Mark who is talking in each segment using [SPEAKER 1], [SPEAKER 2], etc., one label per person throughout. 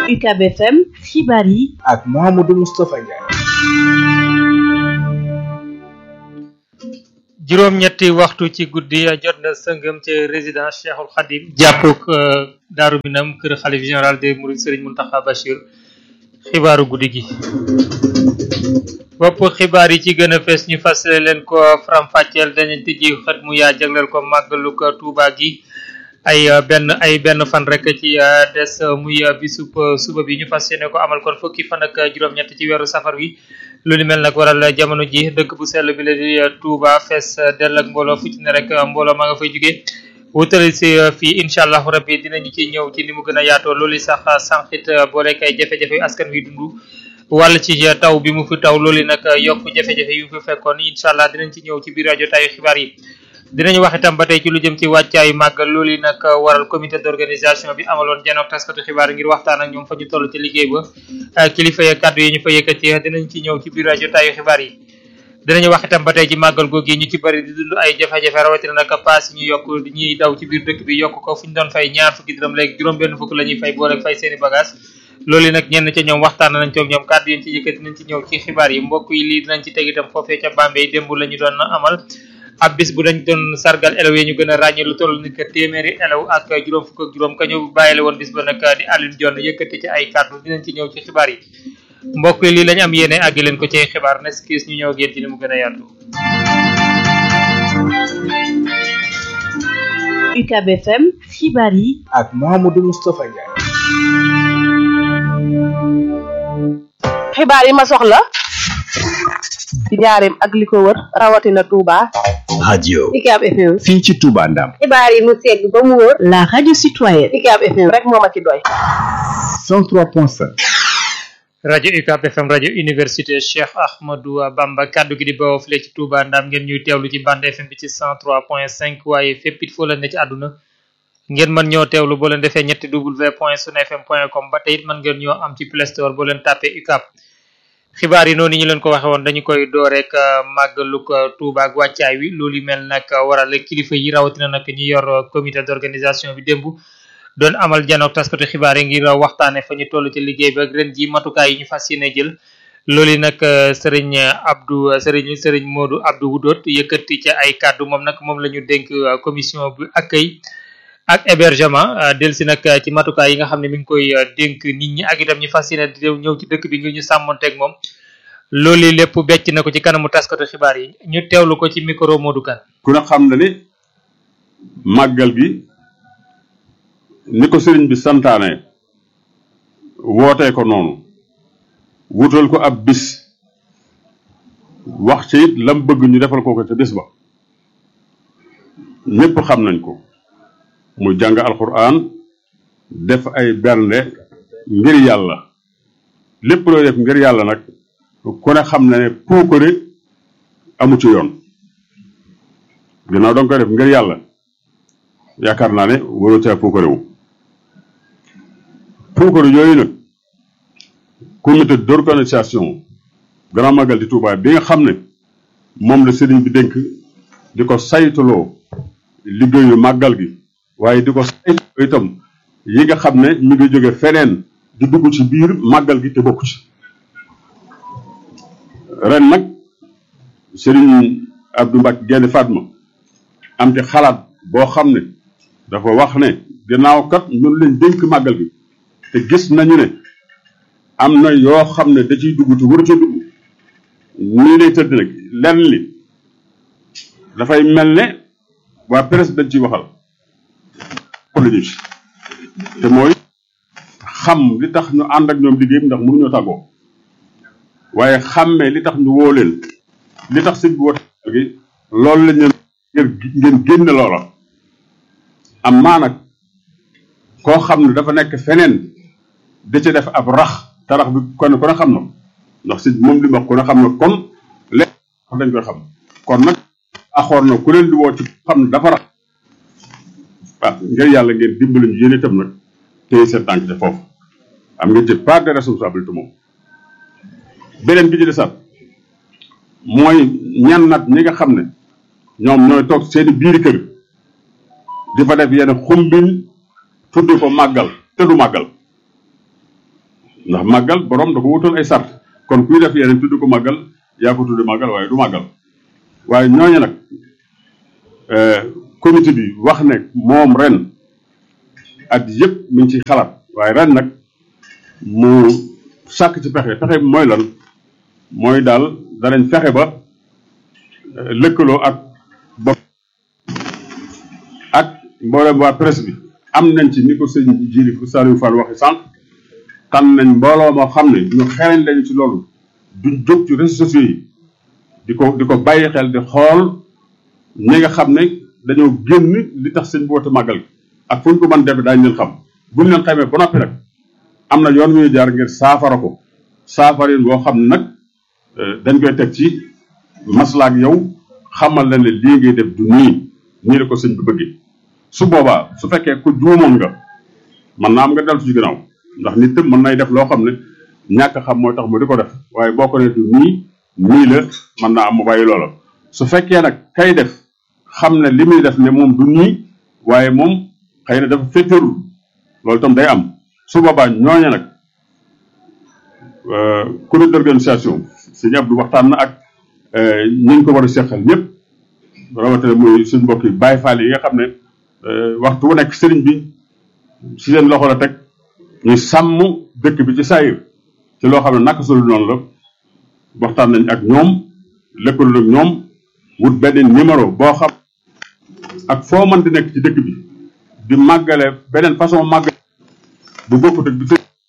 [SPEAKER 1] UCAB FM xibaar yi
[SPEAKER 2] ak Mouhamadou Moustapha Ndiaye.
[SPEAKER 3] juróom-ñetti waxtu ci guddi jot na sëngëm ci résidence Cheikhul Khadim jàppuk Daaru Minam kër xalif général des Mourides Serigne Mountakha Bachir xibaaru guddi gi. bopp xibaar yi ci gën a fees ñu fas leen ko faram-fàcceel dañu tijji xët mu yaa jagleel ko màggalu ko Touba gi ay benn fan rek ci des muy bisub suba bi ñu fas yéene ko amal kon fukki fan ak juróom-ñett ci weeru safar wi. lu ni mel nag waral jamono ji dëkk bu sell bi la di Touba fees dell ak mbooloo fu ci ne rek mbooloo ma nga fay jóge wutali si fii incha allahu rabbi dinañu ci ñëw ci ni mu gën a yaatoo loolu sax sànqit boole kay jafe-jafe yu askan wi dund wàll ci taw bi mu fi taw loolu nag yokk jafe-jafe yu fi fekkoon incha allah dinañ ci ñëw ci biir rajo tayu xibaar yi. dinañu wax itam ba tey ci lu jëm ci wàccaayu màggal loolu nag waral comité d'organisation bi amaloon janook taskatu xibaar ngir waxtaan ak ñoom fa ñu toll ci liggéey ba kilifa ya kàddu yi ñu fa yëkkati dinañ ci ñëw ci biir rajo taayu xibaar yi. dinañu wax itam ba tey ci màggal googu ñu ci bëri di dund ay jafe-jafe rawatina nag paas yi ñu yokk ñuy daw ci biir dëkk bi yokk ko fu ñu doon fay ñaar fukki dërëm léegi juróom-benn fukk la ñuy fay boole fay seeni bagage loolu nag ñenn ca ñoom waxtaan nañ ci ak ñoom kàddu yi ci yëkkati dinañ ci ñëw ci xibaar yi mbokk yi lii dinañ ci teg itam foofee ca Bambey démb la ñu doon amal ab bis bu dañ doon sargal élèves yi ñu gën a ràññee lu toll ni que téeméeri élèves ak juróom fukk ak juróom ka ñu bàyyile woon bis ba nag di Alioune Dione yëkkati ci ay kàddu dinañ ci ñëw ci xibaar yi mbokk yi lii lañ am yéene àggi leen ko ci xibaar nes kiis ñu ñëw ak yéen ci ni mu gën a yaatu.
[SPEAKER 1] UCAB FM xibaar yi
[SPEAKER 2] ak Mouhamadou Moustapha Ndiaye.
[SPEAKER 4] xibaar yi ma soxla ci njaareem ak li ko wër rawatina Touba.
[SPEAKER 5] radio
[SPEAKER 4] UCAB FM.
[SPEAKER 5] fii ci Touba Ndam.
[SPEAKER 4] xibaar yi mu segg ba mu wër.
[SPEAKER 1] la radio citoyenne.
[SPEAKER 4] UCAB FM rek moo ma ci doy.
[SPEAKER 5] 103.5.
[SPEAKER 3] rajo UCAB FM rajo université Cheikh Ahmadou Bamba kaddu gi di bawoo file ci Touba Ndam ngeen ñuy teewlu ci bande FM bi ci 103.5 waaye fépp it foo leen ne ci àdduna ngeen mën ñoo teewlu boo leen defee ñetti www.sunfm.com ba tey it mën ngeen ñoo am ci Play Store boo leen tàppee UCAB. xibaar yi noonu ñu leen ko waxe woon dañu koy door rek màggalug Touba ak wàccaay wi loolu mel nag waral kilifa yi rawatina nag ñi yor comité d'organisation bi démb doon amal janook taskatu xibaar yi ngir waxtaane fa ñu toll ci liggéey bi ak ren ji matukaay yi ñu fas yéene jël loolu nag Serigne Modou Abdou Wudot yëkkati ca ay kàddu moom nag moom la ñu dénk commission bi accueil ak hébergement delsi nag ci matukaay yi nga xam ne mi ngi koy dénk nit ñi ak itam ñu fas yéene di ñëw ci dëkk bi ngir ñu sàmmonteeg moom loolu lépp becc na ko ci kanamu taskatu xibaar yi ñu teewlu ko ci micro Modou Kane.
[SPEAKER 6] ku ne xam na ni màggal gi ni ko sëriñ bi santaane wootee ko noonu wutal ko ab bis wax ci it lam bëgg ñu defal ko ca bis ba ñépp xam nañ ko mu jàng alxuraan def ay bernde ngir yàlla lépp looy def ngir yàlla nag ku ne xam na ne puukare amu ci yoon ginnaaw danga koy def ngir yàlla yaakaar naa ne waroo caa puukare wu puukare yooyu nag comité d'organisation Grand Magal di Touba bi nga xam ne moom la sëriñ bi dénk di ko saytuloo liggéeyu màggal gi waaye di ko saytuloo itam yi nga xam ne ñu ngi jóge feneen di dugg ci biir màggal gi te bokku ci ren nag sëriñ Abdou Mbacke Gaïndé Fatma am ci xalaat boo xam ne dafa wax ne gannaaw kat ñun lañ dénk màggal gi te gis nañu ne am na yoo xam ne da ciy dugg te waru ca dugg nii lay tëdd nag lenn li dafay mel ne waa presse dañ ciy waxal lañu ci te mooy xam li tax ñu ànd ak ñoom liggéey ndax mënuñoo tàggoo waaye xàmmee li tax ñu woo leen li tax sëñ bi woote gi loolu lañ leen ngeen génne loola am maa nag koo xam ne dafa nekk feneen da ci def ab rax te rax bi kon ku ne xam na ndax sëñ moom li mu wax ku ne xam na kon léegi dañ koy xam kon nag axoor na ku leen di woo ci xam ne dafa rax waaw ngir yàlla ngeen dimbali ñu yéen itam nag téye seen tànk te foofu am ngeen ci part de responsabilité moom beneen bi ci desaat mooy ñan nag ñi nga xam ne ñoom ñooy toog seeni biiri kër di fa def yenn xumbin tuddi ko màggal te du màggal ndax màggal borom da ko wutoon ay sart kon kuy def yeneen tudd ko màggal yaa ko tudde màggal waaye du màggal waaye ñooñu nag comité bi wax ne moom ren at yëpp mi ngi ci xalaat waaye ren nag mu sàkk ci pexe bi mooy lan mooy daal danañ fexe ba lëkkaloo ak bopp ak mboolem waa presse bi am nañ ci ni ko sëñ Jili Saliou Fall waxi sànq tànn nañ mbooloo moo xam ne ñu xereñ lañu ci loolu duñ jóg ci réseaux sociaux yi di ko bàyyi xel di xool ñi nga xam ne dañoo génn li tax sëñ bi woote màggal gi ak fu ñu ko mën def daañu leen xam buñ leen xamee ba noppi nag am na yoon wi ñu jaar ngir saafara ko saafarin boo xam ne nag dañ koy teg ci maslaak yow xamal la ne lii ngay def du nii la ko sëñ bi bëggee su boobaa su fekkee ku juumoon nga mën naa am nga deltu ci ginnaaw ndax nit tam mën nay def loo xam ne ñàkk xam mooy tax mu di ko def waaye boo ko ne du nii la mën naa am mu bàyyi loola su fekkee nag kay def xam ne li muy def ne moom du nii waaye moom xëy na dafa féeteerul loolu tam day am su boobaa ñooña nag comité d'organisation sëñ Abdou waxtaan na ak ñu ko war a seqal ñëpp rawatina muy suñ mbokk yi Baye Fall yi nga xam ne waxtu wu nekk sëriñ bi si seen loxo la teg ñuy sàmm dëkk bi ci saayir ci loo xam ne naka sulu noonu la waxtaan nañ ak ñoom lëkkaloo ak ñoom wut benn numéro boo xam ak foo mën di nekk ci dëkk bi di màggale beneen façon màggale bu bokkut ak bi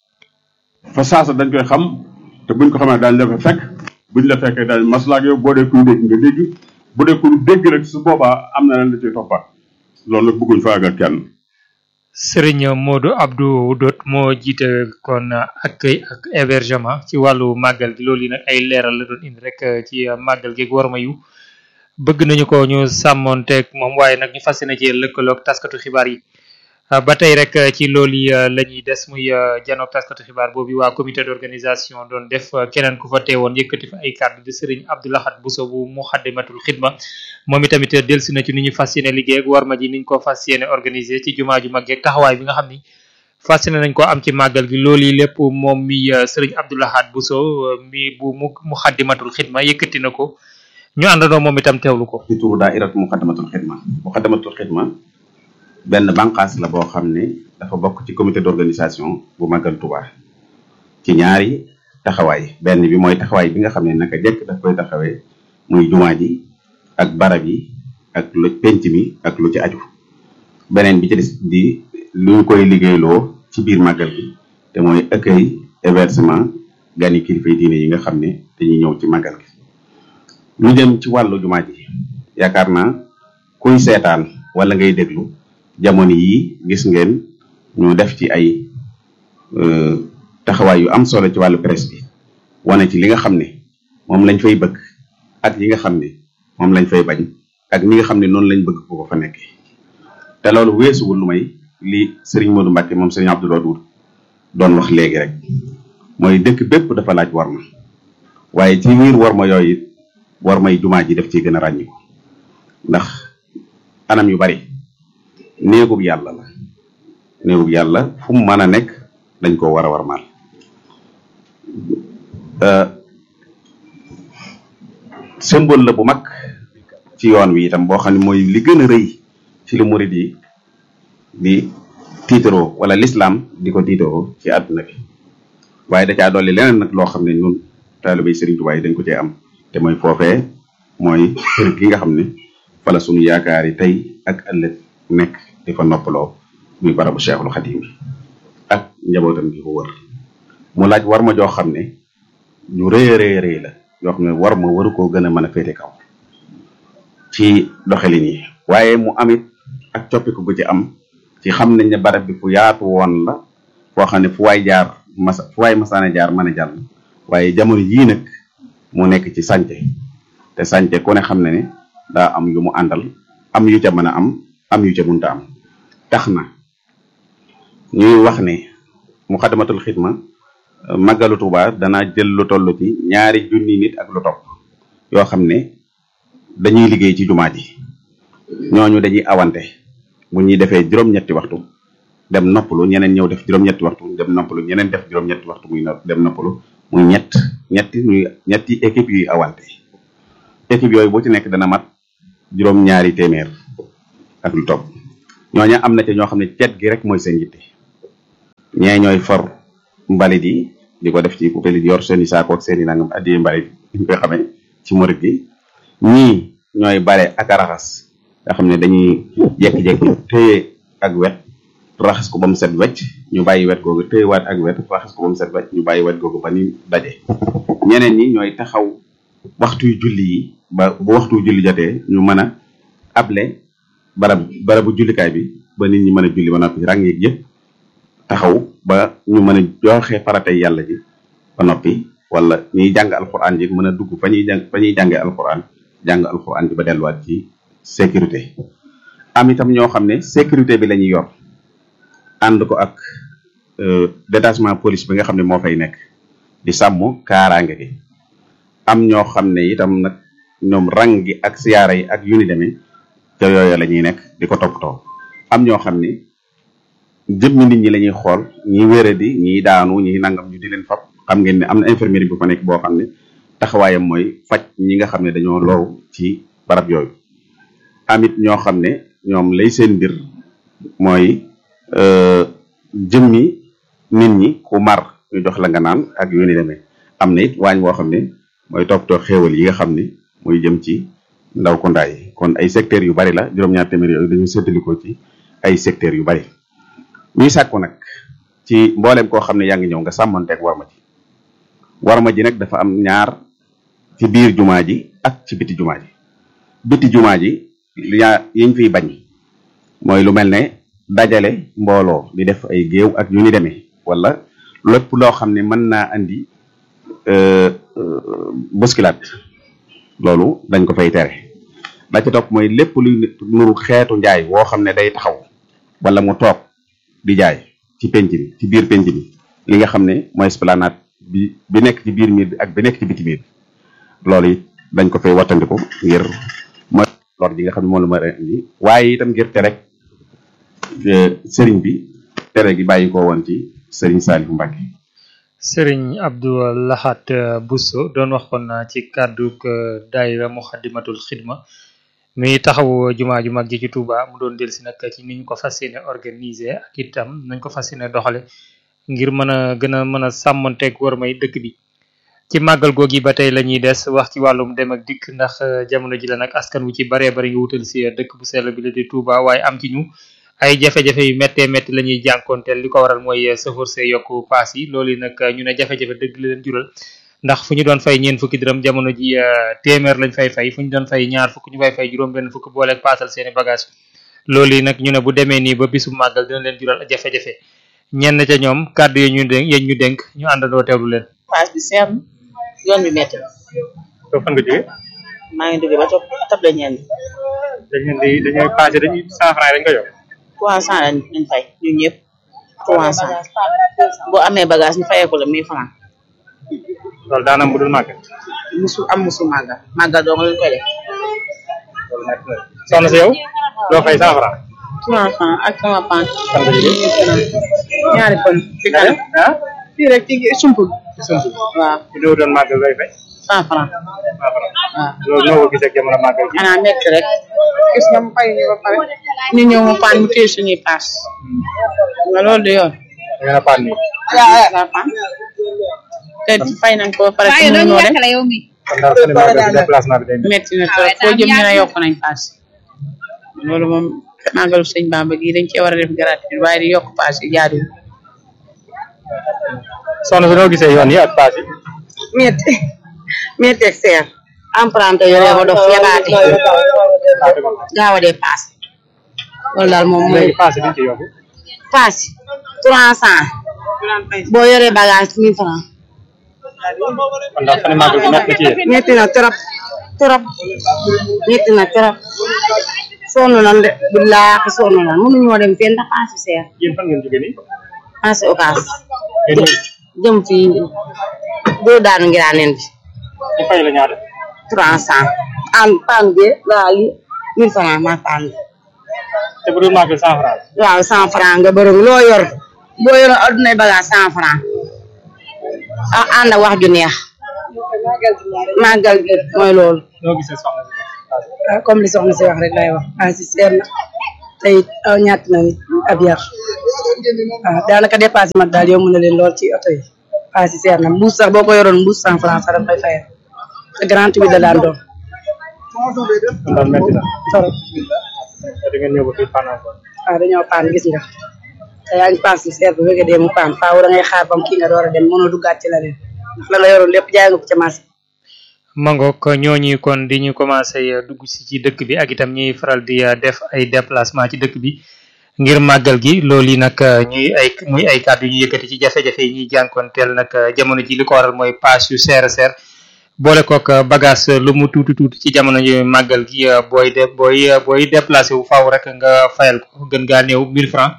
[SPEAKER 6] fa saasa dañ koy xam te buñ ko xamee daañu la fa fekk buñ la fekkee daañu maslaak yow boo dee kuy dégg nga dégg bu dee ku dégg rek su boobaa am na leen la ciy toppaat loolu nag bëgguñ fa àggal kenn.
[SPEAKER 3] Serigne Modou Abdou Dot moo jiite kon accueil ak hébergement ci wàllu màggal gi loolu yi nag ay leeral la doon indi rek ci màggal gi war ma yu bëgg nañu ko ñu sàmmoonteeg moom waaye nag ñu fas yéene ci lëkkaloog taskatu xibaar yi ba tey rek ci loolu yi la ñuy des muy janoog taskatu xibaar boobu waa comité d'organisation doon def keneen ku fa teewoon yëkkati fa ay kàddu di Serigne Abdou Lahad Bousso bu Muxaddamatul Xidma moom itamit delsi na ci ni ñu fas yéene liggéey ak war ma ji niñ ko fas yéene organiser ci jumaa ju mag yeeg taxawaay bi nga xam ni fas yéene nañ ko am ci màggal gi loolu yi lépp moom mi Serigne Abdou Lahad Bousso mi bu Muxaddamatul Xidma yëkkati na ko ñu àndandoo moom itam teewlu ko.
[SPEAKER 7] ci turu daayiratu Muxaddamatul Xidma Muxaddamatul Xidma benn bànqaas la boo xam ne dafa bokk ci comité d'organisation bu Magal Touba ci ñaari taxawaay benn bi mooy taxawaay bi nga xam ne naka jekk daf koy taxawee muy jumaa ji ak barab yi ak lu penc mi ak lu ci aju beneen bi ci des di lu ñu koy liggéeyloo ci biir màggal gi te mooy accueil hébergement gani kilifa diine yi nga xam ne dañuy ñëw ci màggal gi lu jëm ci wàllu jumaa ji yaakaar naa kuy seetaan wala ngay déglu jamono yi gis ngeen ñu def ci ay taxawaay yu am solo ci wàllu presse bi wane ci li nga xam ne moom lañ fay bëgg ak yi nga xam ne moom lañ fay bañ ak ñi nga xam ne noonu lañ bëgg ko fa nekkee te loolu weesuwul lu may li Serigne Modou Mbacké moom Serigne Abdou Lahad doon wax léegi rek mooy dëkk bépp dafa laaj warma waaye ci biir warma yooyu it warmay jumaa ji def ci gën a ràññiku ndax anam yu bari néegub yàlla la néegub yàlla fu mu mën a nekk dañ ko war a warmaal symbole la bu mag ci yoon wi itam boo xam ne mooy li gën a rëy ci li murid yi di tiitaroo wala l'islam di ko tiitaroo ci àdduna bi waaye da caa dolli leneen nag loo xam ne ñun taalibey Serigne Touba yi dañ ko cee am te mooy foofee mooy kër gi nga xam ne fala suñu yaakaar yi tey ak ëllëg nekk di fa noppaloo muy barabu Cheikhul Khadim bi ak njabootam gi ko wër mu laaj war ma joo xam ne ñu rëy rëy la yoo xam ne war ma waru koo gën a mën a féete kaw ci doxalin yi waaye mu amit ak coppiku gu ci am ci xam nañ ne barab bi fu yaatu woon la foo xam ne fu waay masaane jaar mën a jàll waaye jamono yii nag mu nekk ci sànce te sànce ku ne xam ne ne daa am yu mu àndal am yu ca mën a am yu ca munta am tax na ñuy wax ne Muxaddamatul Xidma Magalu Touba danaa jël lu toll ci 2,000 nit ak lu topp yoo xam ne dañuy liggéey ci jumaa ji ñooñu dañuy awante bu ñuy defee juróom-ñetti waxtu dem noppalu, ñeneen ñëw def juróom-ñetti waxtu dem noppalu, ñeneen def juróom-ñetti waxtu dem noppalu, muy ñetti équipe yuy awante. équipe yooyu boo ci nekk dana mat juróom-ñaari téeméer ak lu topp. ñooña am na ca ñoo xam ne cet gi rek mooy seen yitte, ñee ñooy for mbalit yi di ko def ci poubelle yi yor seen i saako ak seen i nangam addi mbalit ñu koy xamee ci murit gi. ñii ñooy bare ak a raxas nga xam ne dañuy jekki-jekki téye ak wet raxas ko ba mu set wecc ñu bàyyi wet googu téyewaat ak wet raxas ko ba mu set wecc ñu bàyyi wet googu ba ni daje. ñeneen ñi ñooy taxaw waxtu yu julli yi ba bu waxtu julli jotee ñu mën a able barabu jullikaay bi ba nit ñi mën a julli ba noppi ràng yeeg yëpp taxaw ba ñu mën a joxe faratay yàlla ji ba noppi, wala ñuy jàng alxuraan ji mën a dugg fa ñuy jàngee alxuraan jàng alxuraan ji ba delluwaat ci sécurité. am itam ñoo xam ne sécurité bi la ñuy yor ànd ko ak détachement police bi nga xam ne moo fay nekk di sàmm kaaraange gi. am ñoo xam ne itam nag ñoom rang gi ak siyaara yi ak yu ni demee ca yooyu la ñuy nekk di ko toppatoo. am ñoo xam ne jëmmi nit ñi la ñuy xool, ñi wéradi ñi daanu ñi nangam ñu di leen fab. xam ngeen ne am na infirmerie bu fa nekk boo xam ne taxawaayam mooy faj ñi nga xam ne dañoo loru ci barab yooyu. amit ñoo xam ne ñoom lay seen mbir mooy jëmmi nit ñi ku mar ñu jox la nga naan ak yu ni demee. am na it waañ boo xam ne mooy toppatoo xéewal yi nga xam ne muy jëm ci ndaw ko ndaay. kon ay secteurs yu bari la, juróom-ñaar téeméer yooyu dañu séddalikoo ci ay secteurs yu bari. ñuy sàkku nag ci mboolem koo xam ne yaa ngi ñëw nga sàmmanteeg warma ji nag dafa am ñaar ci biir jumaa ji ak ci biti jumaa ji. biti jumaa ji yiñ fiy bañ mooy lu mel ne dajale mbooloo di def ay géew ak yu ni demee, wala lépp loo xam ne mën naa andi bousculade, loolu dañ ko fay tere. la ca topp mooy lépp luy nuru xeetu njaay woo xam ne day taxaw wala mu toog di jaay ci penc bi, ci biir penc bi, li nga xam ne mooy esplanade bi nekk ci biir miir bi ak bi nekk ci biti miir bi, loolu it dañ ko fay wattandiku ngir mooy lor ji nga xam ne moom la ma indi. waaye itam ngir tere sëriñ bi tere gi bàyyi ko woon ci sëriñ Saliou Mbacke.
[SPEAKER 3] Sëriñ Abdou Lahat Bousso doon wax kon ci kàddu daayira Muxaddamatul Xidma mi taxaw jumaa ju mag ji ci Touba, mu doon dellusi nag ci ni ñu ko fas yéene organiser ak itam nañ ko fas yéene doxale ngir mën a sàmmanteeg war may dëkk bi. ci màggal googi ba tey la ñuy des wax ci wàllum dem ak dikk, ndax jamono ji la nag askan wu ci baree bari nga wutal si dëkk bu sell bi la di Touba, waaye am ci ñu ay jafe-jafe yu méttee métti la ñuy jànkoonteel. li ko waral mooy sëfoor see yokku paas yi, loolu nag ñu ne jafe-jafe dëgg la leen jural, ndax fu ñu doon fay ñeen fukki dërëm jamono ji téeméer lañ fay fu ñu doon fay ñaar fukk ñu fay juróom benn fukk booleeg paasal seeni bagage. loolu yi nag ñu ne bu demee nii ba bisu màggal dina leen jural jafe-jafe. ñenn ca ñoom kàddu yi ñu dénk ñu àndandoo teewlu leen.
[SPEAKER 8] paas bi seer yoon bi métti na.
[SPEAKER 3] soo fan nga jógee.
[SPEAKER 8] maa ngi jógee ba ca table ñeen
[SPEAKER 3] dañuy passé dañuy 100 francs dañ ko yokk.
[SPEAKER 8] 300 lañ fay ñun ñëpp 300 boo amee bagage ñu fayee ko la 1000 francs.
[SPEAKER 3] loolu daanam bu dul màggal.
[SPEAKER 8] musu màggal doo nga leen koy def.
[SPEAKER 3] loolu métti na soxna si yow doo fay 100 francs.
[SPEAKER 8] 300 francs ak sama pan.
[SPEAKER 3] fan nga jógee.
[SPEAKER 8] ñaari fan. ci kanam fii rek ci sump. waaw.
[SPEAKER 3] bu dee doon màggal lay fay.
[SPEAKER 8] 100 francs.
[SPEAKER 3] 100 francs.
[SPEAKER 8] waaw.
[SPEAKER 3] loolu noo ko gisee ak jamono màggal gi.
[SPEAKER 8] xanaa métti rek. gis nga mu fay ñu ba pare. ñu ñëw mu paan mu téye suñuy paas. nga loolu du yoon.
[SPEAKER 3] da ngeen a paan nii.
[SPEAKER 8] waaw paan. te fay nañ ko ba pare ci mu ñoo dem.
[SPEAKER 3] kon daal seen màggal bi déplacement bi day
[SPEAKER 8] métti na trop foo jëm ñu ne yokk nañ paas. loolu moom màggalu sëñ Bamba gi dañ cee war a def gratuit waaye di yokk paas yi jaaduwul.
[SPEAKER 3] soxna si noo gisee yoon yi ak paas yi.
[SPEAKER 8] métti ak seer. emprunté yore ba dof yabaate gaaw a dee paas. loolu daal moom mooy
[SPEAKER 3] léegi paas yi dañ ci yokku.
[SPEAKER 8] paas yi 300 boo yoree bagage 1000 francs.
[SPEAKER 3] kon daal seen màggal bi métti na ci yéen.
[SPEAKER 8] métti na trop métti na trop sonn nañ de billaahi sonn nañ mënuñoo dem fenn ndax paas yi seer.
[SPEAKER 3] yéen fan ngeen jógee nii.
[SPEAKER 8] paas occas jëm fii doo daanu ngiraaneen bi.
[SPEAKER 3] ñu fay la ñaata.
[SPEAKER 8] 300 an pan bi laa li 1000 francs ma pan bi
[SPEAKER 3] te bu dul màggal 100 francs.
[SPEAKER 8] waaw 100 francs nga bëri loo yor boo yoroon addunay bagage 100 francs ah ànd ak wax ju neex màggal gi mooy loolu.
[SPEAKER 3] noo gisee soxna bi.
[SPEAKER 9] ah comme li soxna si wax rek lay wax ah si seer na tey ñàkk na nit ab yar waaw daanaka dépassé mag daal yomb na leen lool ci oto yi ah si seer na mbuus sax boo ko yoroon mbuus 100 francs sax danga koy fayal te grande bi da daan doon.
[SPEAKER 3] ndax métti na.
[SPEAKER 9] torop.
[SPEAKER 3] da ngeen ñëw ba fii Fane encore.
[SPEAKER 9] waaw dañoo paan gis nga te yaa ngi paan si seer bu fekkee dee mu paan faaw da ngay xaar bam kii nga door a dem mënoo duggaat ci la leen ndax la nga yoroon lépp jaay nga ko ca marché.
[SPEAKER 3] mangook ñooñu kon di ñu commencé dugg si ci dëkk bi ak itam ñuy faral di def ay déplacement ci dëkk bi ngir màggal gi loolu yi nag muy ay kàddu yu ñu yëkkati ci jafe-jafe yi ñuy jànkoonteel nag jamono ji li ko waral mooy paas yu seer a seer boole kook bagage lu mu tuuti tuuti ci jamono yi màggal gi booy déplacé wu faaw rek nga fayal ko gën gaa néew 1000 francs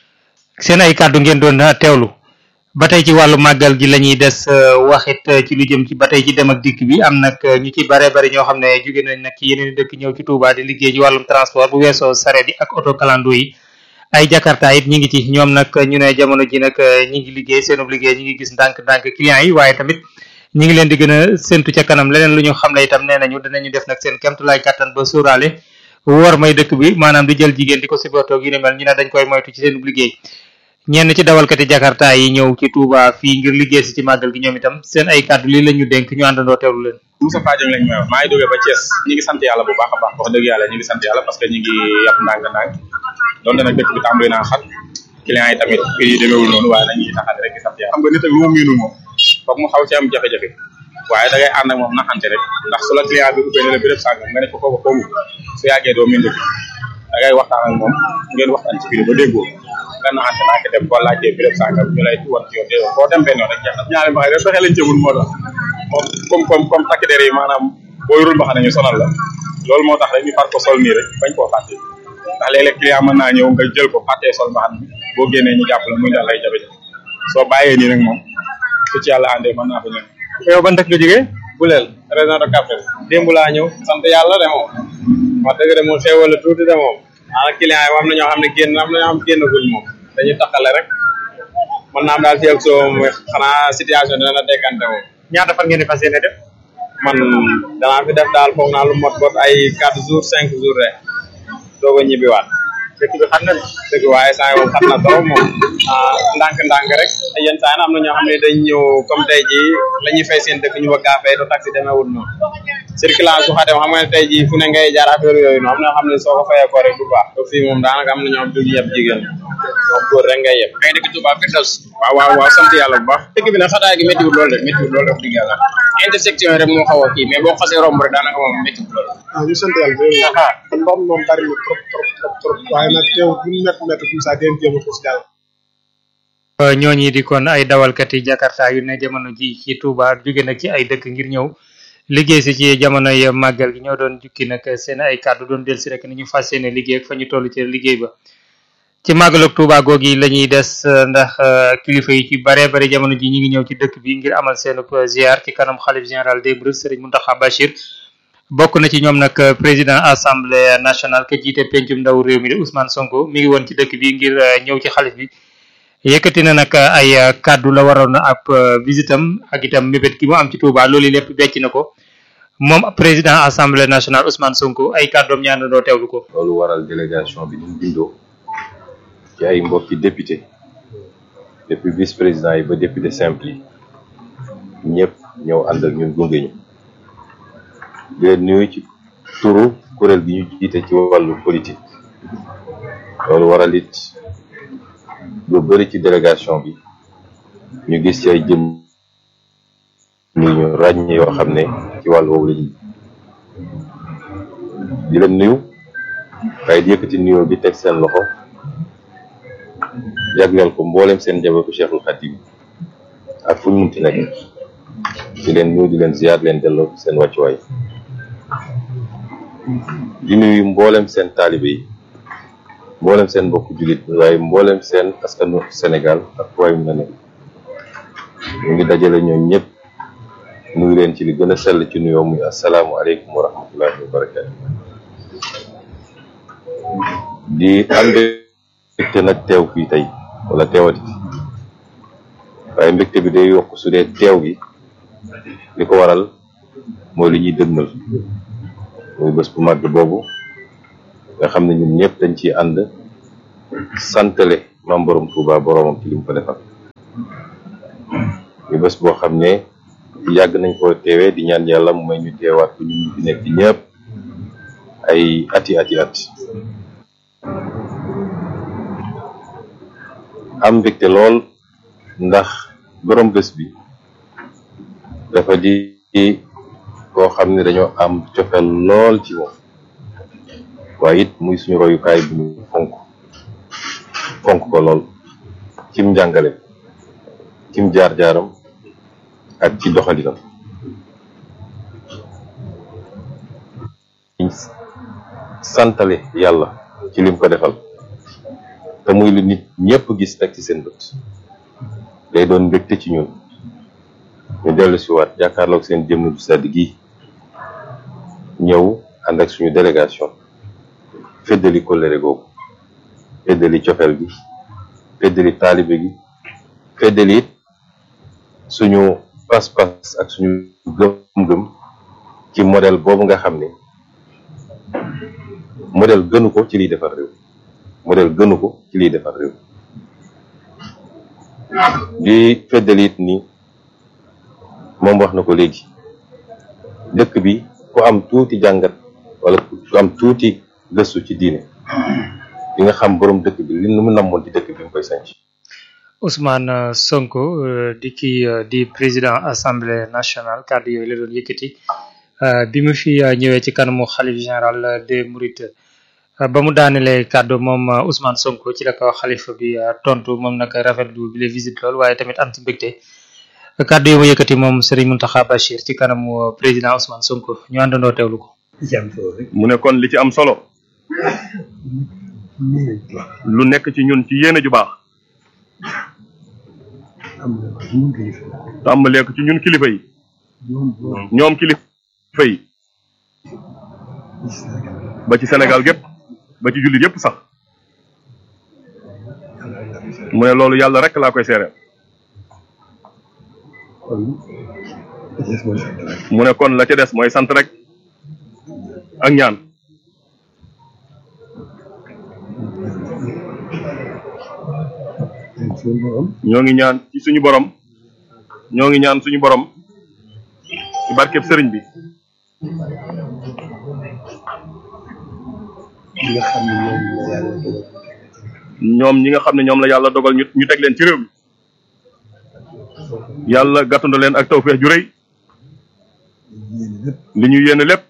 [SPEAKER 3] seen ay kàddu ngeen doon teewlu. ba tey ci wàllu màggal gi la ñuy des waxit ci lu jëm ci ba tey ci dem ak dikk bi am nag ñu ci bare bari ñoo xam ne jóge nañ nag ci yeneen dëkk ñëw ci Touba di liggéey ci wàllum transport bu weesoo sareet yi ak auto kalando yi ay jakarta it ñi ngi ci ñoom nag ñu ne jamono ji nag ñi ngi liggéey seenub liggéey ñi ngi gis ndànk-ndànk clients yi waaye tamit ñi ngi leen di gën a séntu ca kanam leneen lu ñu xam ne itam nee nañu dinañu def nag seen kemtulaay kàttan ba sóoraale woor may dëkk bi maanaam di jël jigéen di ko sibortoog yu ne mel ñu ne dañ koy moytu ci seenub liggéey ñenn ci dawalkati jakarta yi ñëw ci Touba fii ngir liggéey si ci màggal gi ñoom itam seen ay kàddu lii la ñu dénk ñu àndandoo teewlu leen.
[SPEAKER 10] Moussa Fadiang lañ may wax maa ngi jógee ba Thiès ñi ngi sant yàlla bu baax a baax wax dëgg yàlla ñi ngi sant yàlla parce que ñi ngi yàpp ndànk-ndànk donte nag dëkk bi tàmbali naa xat clients yi tamit prix yi demeewul noonu waaye nag ñi ngi taxale rek di sant yàlla xam nga nit ak lu mu miinul moom foog mu xaw ci am jafe-jafe waaye da ngay ànd ak moom naxante rek ndax su la client bi ubbee ne la béréb sàngam nga ne ko kooku xoomu su yàggee doo miin dëkk da ngay waxtaan ak moom ngeen waxtaan ci biir ba déggoo nga naxante naa ko dem boo laajtee béréb sàngam ñu lay wan ci yoon te boo dem benn yoon rek jeex na ñaari mbax rek fexe lañ jëmul moo tax moom comme takk der yi maanaam boo yorul mbax nañu sonal la loolu moo tax rek ñu far ko sol nii rek bañ koo fàtte ndax léeg-léeg client mën naa ñëw nga jël ko fàttee sol mbaxan bi boo génnee ñu jàpp la muy daal lay jafe-jafe soo bàyyee nii nag moom su ci yàlla àndee mën naa fa ñëw.
[SPEAKER 3] yow ban dëkk nga jógee.
[SPEAKER 10] Bulel région de Kaffrine démb laa ñëw sant yàlla de moom wax dëgg de moom xéewal la tuuti de moom maanaam client yi am na ñoo xam ne génn am na ñoo xam ne génnagul moom dañuy taxale rek mën naa am daal fii ak soo xanaa situation dina la déggante moom.
[SPEAKER 3] ñaata fan ngeen di fas yéene def.
[SPEAKER 10] man danaa fi def daal foog naa lu mot bot ay 4 jours 5 jours rek doog a ñibbiwaat.
[SPEAKER 3] dëkk bi xam na de.
[SPEAKER 10] dëgg waaye saa yoo xam na trop moom ndànk-ndànk rek te yenn saa yi am na ñoo xam ne dañ ñëw comme tey jii la ñuy fay seen dëkk ñu bëgg a fay to taxi demeewul noonu circulation su xatee xam nga ne tey jii fu ne ngay jaar affaire yooyu noonu am na ñoo xam ne soo ko fayee ko rek du baax te fii moom daanaka am na ñoo xam ne duñu yeb jigéen moom góor rek ngay yeb ngay dëkk Touba Firdaws waaw sant yàlla bu baax dëkk bi nag xataay gi méttiwul loolu de méttiwul loolu def dëgg yàlla intersection rek moo xaw a kii mais boo xasee romb rek daanaka moom méttiwul loolu
[SPEAKER 2] waaw ñu sant yàlla ndox mi moom bari na trop waaye nag teew bu ñu métti comme ça den jéem a ko si jàll
[SPEAKER 3] ñooñi di kon ay dawalkati jakarta yu ne jamono ji ci Touba jóge nag ci ay dëkk ngir ñëw liggéey si ci jamonoy màggal gi ñoo doon jukki nag seen ay kàddu doon del si rek ni ñu fas yéene liggéey ak fa ñu toll ci liggéey ba ci màggal ak Touba googi la ñuy des ndax kilifa yi ci bare bare jamono ji ñi ngi ñëw ci dëkk bi ngir amal seen ziar ci kanam xalif général des mourides Serigne Mountakha Bachir bokk na ci ñoom nag président assemblée nationale ke jiite pencum ndaw réew mi di Ousmane Sonko mi ngi woon ci dëkk bi ngir ñëw ci xalif bi yëkkati na nag ay kaddu la waroon ab visitam ak itam mébét gi mu am ci Touba loolu lépp becc na ko moom président assemblée nationale Ousmane Sonko ay kàddoom ñaanandoo teewlu ko.
[SPEAKER 11] loolu waral délégation bi ñu bindoo ci ay mbokki député depuis vice président yi ba député simple yi ñëpp ñëw ànd ak ñun gunge ñu di leen nuyu ci turu kuréel gi ñu jiite ci wàllu politique loolu waral it lu bëri ci délégation bi ñu gis ci ay jëm ni ñu ràññee yoo xam ne ci wàllu woowu la ñu di leen nuyu waaye di yëkkati nuyoo bi teg seen loxo jagleel ko mboolem seen njabootu Cheikhul Khadim ak fu ñu munti nekk di leen nuyu di leen ziar leen delloo seen wàccuwaay di nuyu mboolem seen taalibe yi mboolem seen mbokku jullit waaye mboolem seen askanu Sénégal ak waaye mu ne ñu ngi dajale ñoom ñëpp nuyu leen ci li gën a sell ci nuyoo muy asalaamu aleykum wa rahmatullahi wa barakatu di am mbégte nag teew fii tey wala teewati waaye mbégte bi day yokk su dee teew gi li ko waral mooy li ñuy dëgmal muy bés bu màgg boobu nga xam ne ñun ñëpp dañ ciy ànd santale maam borom Touba boromam ci li mu ko defal muy bés boo xam ne yàgg nañ ko teewee di ñaan yàlla mu may ñu teewaat ko ñun fi nekk ñëpp ay ati at am mbégte lool ndax borom bés bi dafa di koo xam ne dañoo am cofeel lool ci moom waaye it muy suñu royukaay bu ñu fonk ko lool cim njàngale cim jaar-jaaram ak ci doxalinam santale yàlla ci lim ko defal te muy lu nit ñëpp gis teg ci seen bët day doon mbégte ci ñun ñu dellu si waat jàkkaarloog seen jëmm bu sedd gi ñëw ànd ak suñu délégation feddali kóllëre googu feddali cofeel gi feddali taalibe gi feddali it suñu pas-pas ak suñu gëm-gëm ci modèle boobu nga xam ne modèle gënu ko ci liy defar réew modèle gënu ko ci liy defar réew di feddali it ni moom wax na ko léegi dëkk bi ku am tuuti jàngat wala ku am tuuti gëstu ci diine di nga xam borom dëkk bi li mu namoon ci dëkk bi mu koy sanc
[SPEAKER 3] Ousmane Sonko di président assemblée nationale kàddu yooyu la doon yëkkati bi mu fi ñëwee ci kanamu xalif général des Mourides ba mu daanelee kàddu moom Ousmane Sonko ci la ko xalifa bi tontu moom nag rafetlu bi la visite lool waaye tamit am ci mbégte kàddu yi mu yëkkati moom Serigne Mountakha Bachir ci kanamu président Ousmane Sonko ñu àndandoo teewlu ko.
[SPEAKER 12] mu ne kon li ci am solo lu nekk ci ñun ci yéene ju baax tàmbalee ko ci ñun kilifa yi ñoom kilifa yi ba ci Sénégal gépp ba ci jullit yépp sax mu ne loolu yàlla rek laa koy seereel mu ne kon la ca des mooy sant rek ak ñaan ñoo ngi ñaan ci suñu borom ñoo ngi ñaan suñu borom ci barkeb sëriñ bi ñoom ñi nga xam ne ñoom la yàlla dogal ñu teg leen ci réew mi yàlla gàttandu leen ak tawfeex ju rëy li ñu yéene lépp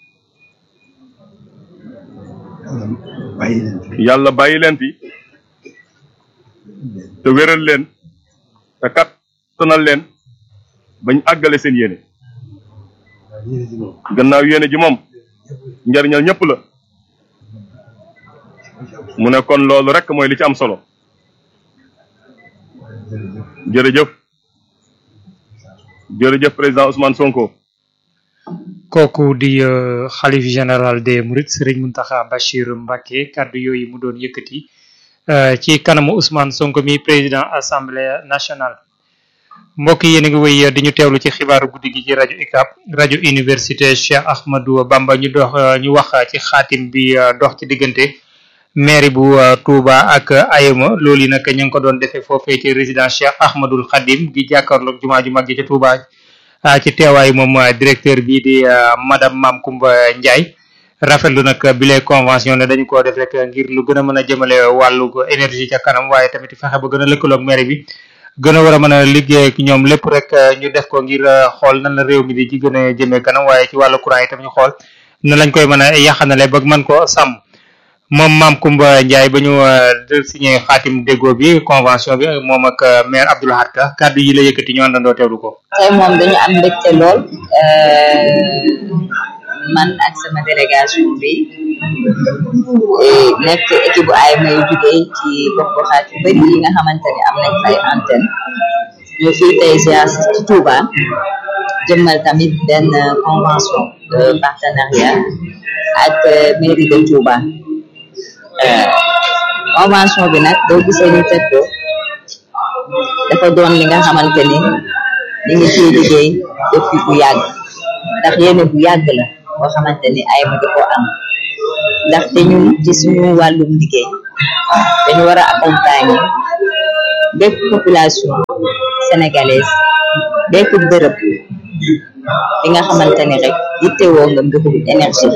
[SPEAKER 12] yàlla bàyyi leen fi te wéral leen te kattanal leen bañ àggale seen yéene gannaaw yéene ji moom njariñal ñëpp la mu ne kon loolu rek mooy li ci am solo jërëjëf président Ousmane Sonko.
[SPEAKER 3] kooku di xalif général des Mourides Serigne Mountakha Bachir Mbacké kàddu yooyu mu doon yëkkati ci kanamu Ousmane Sonko mi président assemblée nationale. mbokk yi yéen a ngi wéy di ñu teewlu ci xibaaru guddi gi ci rajo UCAB rajo université Cheikh Ahmadou Bamba ñu wax ci xaatim bi dox ci diggante mairie bu Touba ak Ayema loolu yi nag ñu ngi ko doon defee foofee ci résidence Cheikh Ahmadoul Khadim gi jàkkaarloog jumaa ju mag ji ca Touba ci teewaay moom directeur bi di madame Mame Koumba Ndiaye rafetlu nag bile convention ne dañu ko def rek ngir lu gën a mën a jëmale wàllu énergie ca kanam waaye tamit fexe ba gën a lëkkaloog mairie bi gën a war a mën a liggéey ak ñoom lépp rek ñu def ko ngir xool nan la réew mi di ci gën a jëmee kanam waaye ci wàllu courant yi tam ñu xool nan lañ koy mën a yaxanale ba mën ko sàmm moom Mame Koumba Ndiaye ba ñu signé xaatim déggoo bi convention bi moom ak maire Abdou Lahad Ka kàddu yi la yëkkati ñu àndandoo teewlu ko.
[SPEAKER 13] tey moom dañu am mbégte lool man ak sama délégation bi nekk équipe bu AMA yu jugee ci gox-goxaat yu bëri yi nga xamante ne am nañ fay antenne ñu fii tey ziar ci Touba jëmmal tamit benn convention de partenariat ak mairie de Touba convention bi nag boo gisee ñu teg ko dafa doon li nga xamante ni ñu ngi ciy liggéey depuis bu yàgg ndax yéene bu yàgg la boo xamante ni AEMA di ko am ndaxte ñun ci suñu wàllum liggéey dañu war a accompagner bépp population sénégalaise bépp bërëb bi nga xamante ni rek yittewoo nga mbirum énergie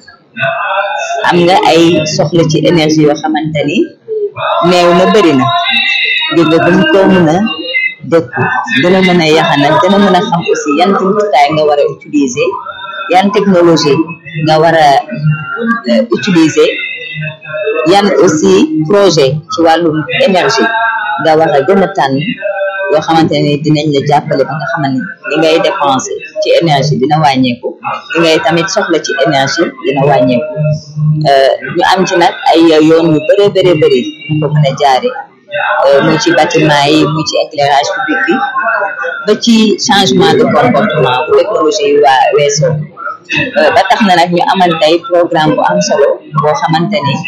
[SPEAKER 13] am nga ay soxla ci énergie yoo xamante ni néew na bëri na ngir nga gën koo mën a dëkku gën a mën a yaxanal gën a mën a xam aussi yan jumtukaay nga war a utiliser yan technologie nga war a utiliser yan aussi projet ci wàllum énergie nga war a gën a tànn yoo xamante ne dinañ la jàppale ba nga xamante ni li ngay dépenser ci énergie dina wàññeeku li ngay tamit soxla ci énergie dina wàññeeku ñu am ci nag ay yoon yu bëree bëri ñu ko mën a jaare mu ci bâtiment yi mu ci éclairage public bi ba ci changement de comportement bu technologie yi waa weesoo ba tax na nag ñu amal tey programme bu am solo boo xamante ni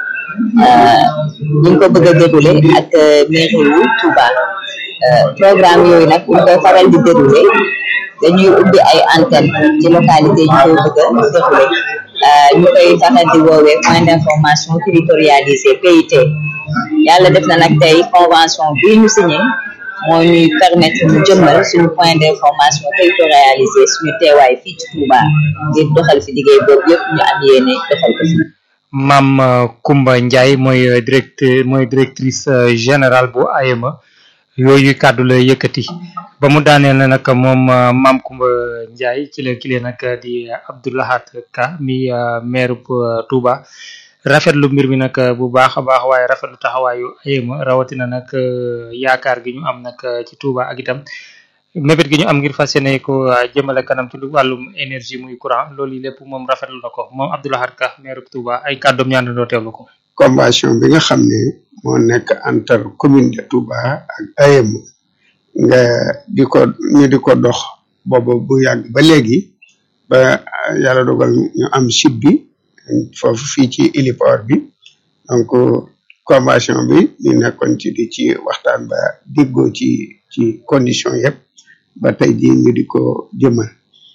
[SPEAKER 13] ñu ngi ko bëgg a déroulé ak mairie wu Touba programme yooyu nag ñu koy faral di déroulé dañuy ubbi ay antenne ci localité yi ñu koy bëgg a déroulé ñu koy faral di woowee point d'information territorialisé PIT yàlla def na nag tey convention bii ñu signé moo ñuy permettre ñu jëmmal suñu point d'information territorialisé suñu teewaay fii ci Touba ngir doxal fi liggéey boobu yëpp ñu am yéene doxal ko fi.
[SPEAKER 3] Mame Coumba Ndiaye mooy directrice générale bu AEMA yooyu kàddu la yëkkati ba mu daaneel na nag moom Mame Coumba Ndiaye ci la kile nag di Abdou Lahad Ka mi maire bu Touba rafetlu mbir mi nag bu baax a baax waaye rafetlu taxawaayu AEMA rawatina nag yaakaar gi ñu am nag ci Touba ak itam mébét gi ñu am ngir fas yéene ko jëmale kanam ci lu wàllum énergie muy courant loolu yi lépp moom rafetlu na ko moom Abdou Lahad Ka maire bu Touba ay kàddoom ñaan doo teewlu ko.
[SPEAKER 2] convention bi nga xam ne moo nekk entre commune de Touba ak AEMA nga ñu di ko dox boobu bu yàgg ba léegi ba yàlla dogal ñu am site bi foofu fii ci héliport bi donc convention bi ñu nekkoon ci di ci waxtaan ba déggoo ci condition yëpp ba tey jii ñu di ko jëmal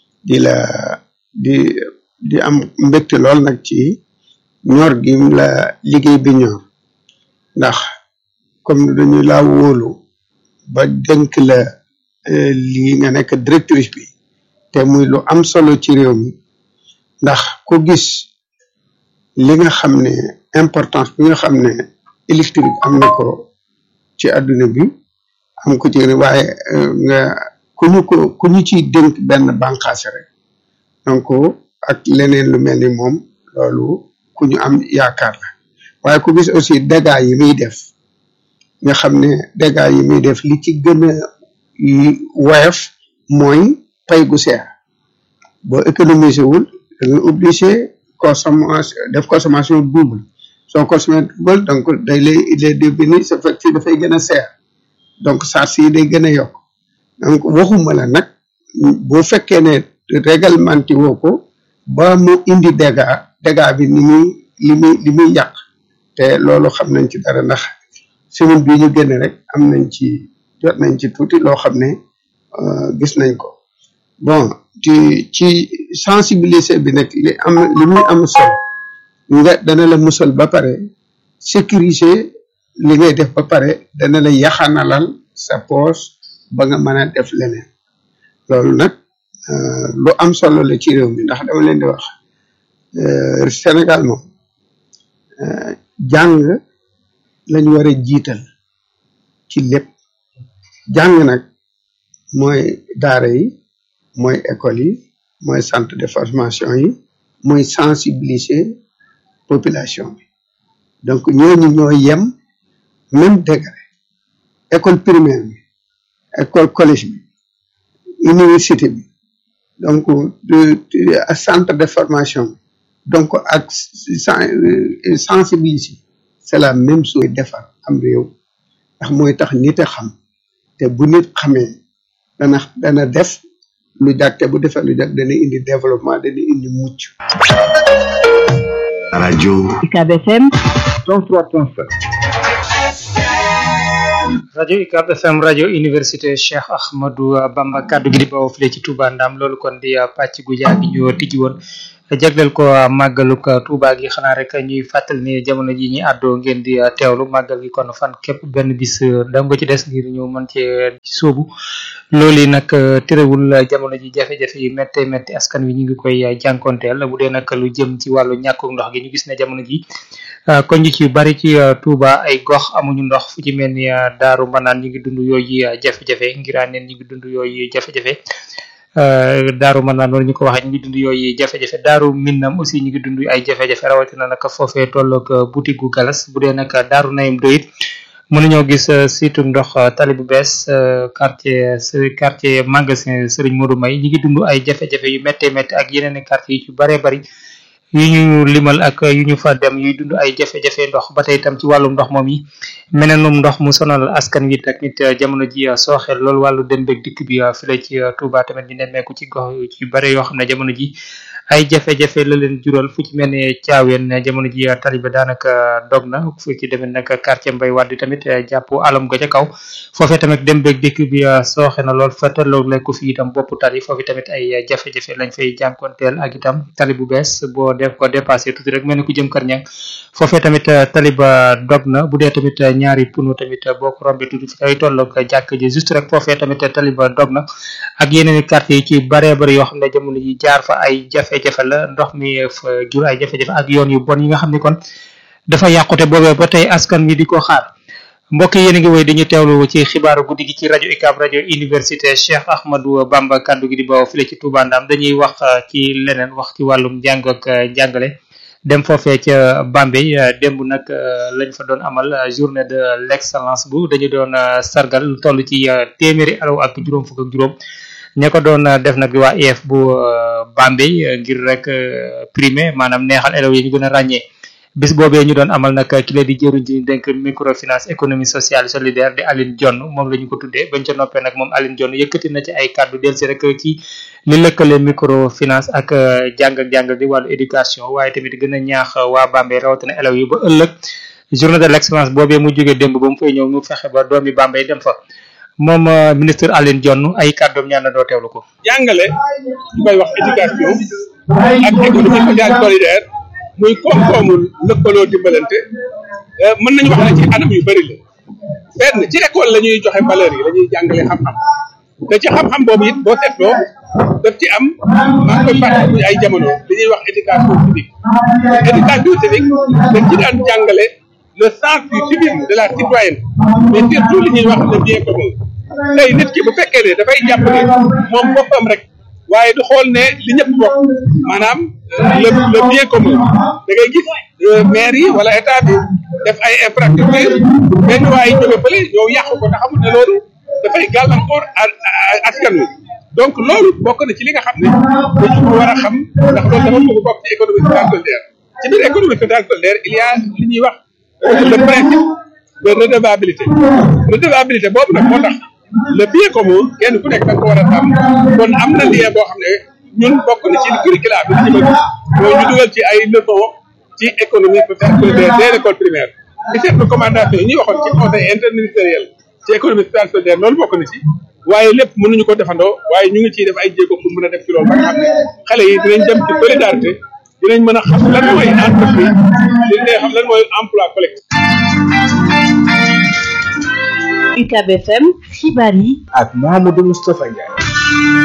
[SPEAKER 2] di am mbégte lool nag ci ñor gi la liggéey bi ñor ndax comme dañu laa wóolu ba dénk la lii nga nekk directrice bi te muy lu am solo ci réew mi ndax ko gis li nga xam ne importance bi nga xam ne électrique am na ko ci àdduna bi am ko ci waaye nga ku ñu ciy dénk benn bànqaas rek donc ak leneen lu mel ni moom loolu ku ñu am yaakaar la waaye ku gis aussi dégâts yi muy def nga xam ne dégâts yi muy def li ci gën a woyof mooy pay gu seer boo économiser wul da nga obligé consommation double soo consommé double donc day lay devenu sa facture dafay gën a seer donc charge yi day gën a yokk donc waxuma la nag boo fekkee ne réglementé woo ko ba mu indi dégâts bi li muy yàq te loolu xam nañ ci dara ndax semaine bii ñu génn rek jot nañ ci tuuti loo xam ne gis nañ ko bon ci sensibiliser bi nag li muy am solo nga dana la musal ba pare sécuriser li ngay def ba pare dana la yaxanalal sa poche ba nga mën a def leneen loolu nag lu am solo la ci réew mi ndax dama leen di wax Sénégal moom jàng lañ war a jiital ci lépp jàng nag mooy daara yi mooy école yi mooy centre de formation yi mooy sensibiliser population bi donc ñooñu ñoo yem même degré école primaire bi école collège bi université bi donc centre de formation bi donc ak sensibiliser c'est la même chose defar am réew ndax mooy tax nit a xam te bu nit xamee dana def lu jag te bu defee lu jag dana indi développement dana indi mucc.
[SPEAKER 5] Radio
[SPEAKER 1] UCAB FM
[SPEAKER 5] 103.7
[SPEAKER 3] rajo UCAB FM rajo université Cheikh Ahmadou Bamba kaddu gi di bawoo file ci Touba Ndam loolu kon di pàcc gu jaar gi ñu tijji woon jagleel ko màggaluk Touba gi xanaa rek ñuy fàttali ne jamono ji ñi àddoo ngeen di teewlu màggal gi kon fan képp benn bis dango ci des ngir ñu mën cee sóobu loolu nag terewul jamono ji jafe-jafe yi métte métti askan wi ñu ngi koy jànkonteel bu dee nag lu jëm ci wàllu ñàkku ndox gi ñu gis ne jamono ji kon ñu ci bari ci Touba ay gox amuñu ndox fu ci mel ni Daaru Manaan ñi ngi dund yooyu jafe-jafe Ngiraaneen ñi ngi dund yooyu jafe-jafe Daaru Manaan noonu ñu ko waxee ñu ngi dund yooyu jafe-jafe Daaru Minnam aussi ñu ngi dund ay jafe-jafe rawatina nag foofee tolloog boutique gu galas bu dee nag Daaru Nayim doyit mën nañoo gis surtout ndox tali bu bees quartier magasin Serigne Modou May ñi ngi dund ay jafe-jafe yu méttee métti ak yeneen i quartier yu ci baree bari yu ñu limal ak yu ñu fa dem yuy dund ay jafe-jafe ndox ba tey itam ci wàllum ndox moom yi meneenum ndox mu sonal askan wi tamit jamono ji sooxeel loolu wàllu dem beeg dikk bi file ci Touba tamit ñu nemmeeku ci gox ci bare yoo xam ne jamono ji ay jafe-jafe la leen jural fu ci mel ne Thiawén jamono ji taliba daanaka dog na fu ci demee nag quartier Mbay Wàdd tamit jàpp alam ga ca kaw foofee tamit dem beeg dikk bi sooxe na lool fa tolloog lekku fi itam bopp tali foofu tamit ay jafe-jafe lañ fay jànkonteel ak itam tali bu bees boo def ko dépassé tuuti rek mel ni ku jëm Kër Ñang foofee tamit taliba dog na bu dee tamit ñaari punu tamit boo ko rombee tuuti fi ay tolloog jàkk ji juste rek foofee tamit taliba dog na ak yeneen i quartier yi ci baree bari yoo xam ne jamono ji jaar fa ay jafe-jafe la ndox mi jur ay jafe-jafe ak yoon yu bon yi nga xam ne kon dafa yàqute boobee ba tey askan wi di ko xaar mbokk yéen a ngi woy dañu teewlu ci xibaaru guddi gi ci rajo UCAB rajo université Cheikh Ahmadou Bamba kaddu gi di bawoo file ci Touba Ndam dañuy wax ci leneen wax ci wàllum jàng ak jàngale dem foofee ca Bambey démb nag lañ fa doon amal journée de l'excellence bu dañu doon sargal lu toll ci téeméeri alaw ak juróom fukk ak juróom ña ko doon def nag waa IEF bu Bambey ngir rek primé maanaam neexal élèves yi ñu gën a ràññee bis boobee ñu doon amal nag ki la di jëruñ ji dénk microfinance économie sociale solidaire di Aline Dione moom la ñu ko tuddee bañ ca noppee nag moom Aline Dione yëkkati na ci ay kàddu delsi rek ci li lëkkale microfinance ak jàng ak jàngal di wàllu éducation waaye tamit gën a ñaax waa Bambey rawatina élèves yi ba ëllëg journée de l'excellence boobee mu jógee démb ba mu fay ñëw mu fexe ba doomi Bambey dem fa moom ministre Aline Dione ay kàddoom ñaan na doo teewlu ko.
[SPEAKER 14] jàngale ñu koy wax éducation ak économie sociale solidaire muy koom-koomu lëkkaloo dimbalante mën nañu wax ne ci anam yu bëri la benn ci école la ñuy joxe valeur yi la ñuy jàngale xam-xam te ci xam-xam boobu it boo seetloo daf ci am maa ngi koy fàttali ay jamono li ñuy wax éducation civique dañ ci daan jàngale le sens du civisme de la citoyenneté mais surtout li ñuy wax le bien commun tey nit ki bu fekkee ne dafay jàpp ne moom boppam rek waaye du xool ne li ñëpp bokk maanaam le bien commun da ngay gis maire yi wala état bi def ay infrastructure benn waaye jóge fële yow yàqu ko te xamul ne loolu dafay gàllankoor askan wi donc loolu bokk na ci li nga xam ne dañu ko war a xam ndax loolu dafa bëgg bokk ci économie sociale solidaire ci biir économie sociale solidaire il y a li ñuy wax le principe de redevabilité boobu nag moo tax le bien commun kenn ku nekk da nga ko war a am kon am na lien boo xam ne ñun bokk na ci curriculum bi ci bëgg mooy ñu dugal ci ay leçons ci économie sociale solidaire dès l'école primaire ci seen recommandation yi ñuy waxoon ci conseil interministériel ci économie sociale solidaire loolu bokk na ci waaye lépp mënuñu ko defandoo waaye ñu ngi ciy def ay jéego pour mën a def ci loolu ba nga xam ne xale yi dinañ dem ci solidarité dinañ mën a xam lan mooy entreprise dinañ xam lan mooy emploi collectif.
[SPEAKER 1] UCAB FM xibaar yi
[SPEAKER 5] ak Mouhamadou Moustapha Ndiaye.